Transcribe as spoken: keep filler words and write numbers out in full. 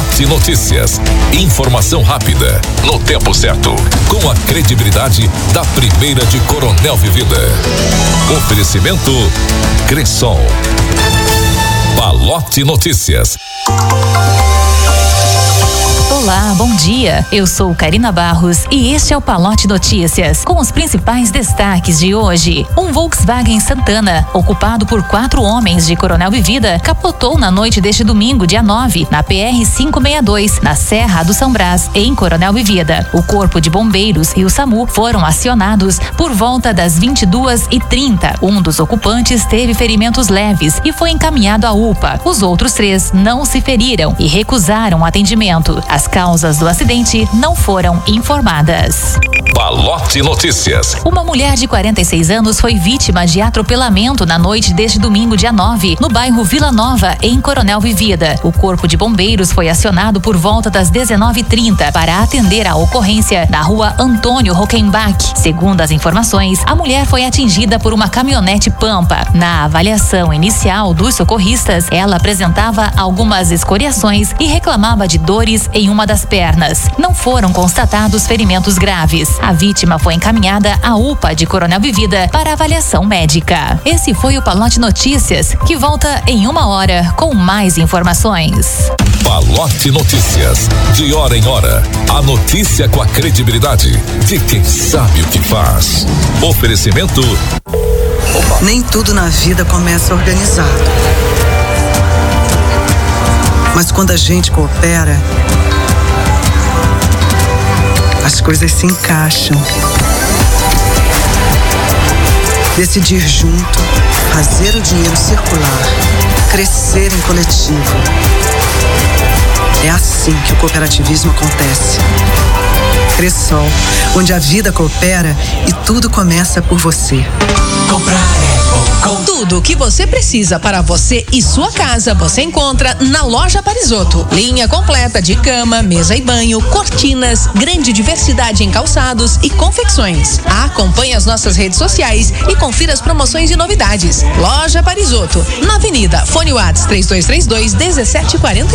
Palote Notícias. Informação rápida, no tempo certo, com a credibilidade da primeira de Coronel Vivida. Oferecimento Cressol. Palote Notícias. Olá, bom dia. Eu sou Karina Barros e este é o Palote Notícias, com os principais destaques de hoje. Um Volkswagen Santana, ocupado por quatro homens de Coronel Vivida, capotou na noite deste domingo, dia nove, na P R quinhentos e sessenta e dois, na Serra do São Brás, em Coronel Vivida. O Corpo de Bombeiros e o SAMU foram acionados por volta das vinte e duas e trinta. Um dos ocupantes teve ferimentos leves e foi encaminhado à U P A. Os outros três não se feriram e recusaram atendimento. As causas do acidente não foram informadas. Palote Notícias. Uma mulher de quarenta e seis anos foi vítima de atropelamento na noite deste domingo, dia nove, no bairro Vila Nova, em Coronel Vivida. O Corpo de Bombeiros foi acionado por volta das dezenove e trinta para atender a ocorrência na rua Antônio Rockenbach. Segundo as informações, a mulher foi atingida por uma caminhonete Pampa. Na avaliação inicial dos socorristas, ela apresentava algumas escoriações e reclamava de dores em uma das pernas. Não foram constatados ferimentos graves. A vítima foi encaminhada à U P A de Coronel Vivida para avaliação médica. Esse foi o Palote Notícias, que volta em uma hora com mais informações. Palote Notícias, de hora em hora. A notícia com a credibilidade de quem sabe o que faz. Oferecimento. Nem tudo na vida começa organizado. Mas quando a gente coopera, as coisas se encaixam. Decidir junto, fazer o dinheiro circular, crescer em coletivo. É assim que o cooperativismo acontece. Cressol, onde a vida coopera e tudo começa por você. Comprar é com... Tudo o que você precisa para você e sua casa, você encontra na Loja Parisotto. Linha completa de cama, mesa e banho, cortinas, grande diversidade em calçados e confecções. Acompanhe as nossas redes sociais e confira as promoções e novidades. Loja Parisotto, na Avenida Fone Whats três dois três dois, um sete quatro